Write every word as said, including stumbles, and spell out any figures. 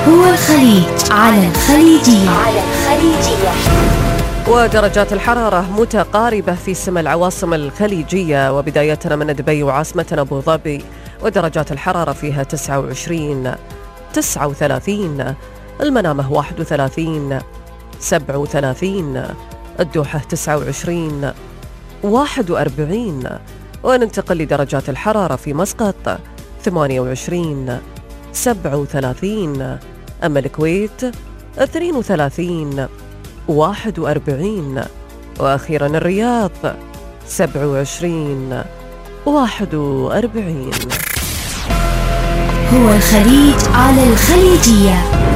هو الخليج على الخليجية. على الخليجية. ودرجات الحرارة متقاربة في سما العواصم الخليجية، وبدايتنا من دبي وعاصمتنا أبو ظبي، ودرجات الحرارة فيها تسعة وعشرين، تسعة وثلاثين، المنامة واحد وثلاثين، سبعة وثلاثين، الدوحة تسعة وعشرين، واحد وأربعين. وننتقل لدرجات الحرارة في مسقط ثمانية وعشرين، سبعة وثلاثين، أما الكويت اثنين وثلاثين، واحد وأربعين، وأخيرا الرياض سبعة وعشرين، واحد وأربعين. هو الخليج على الخليجية.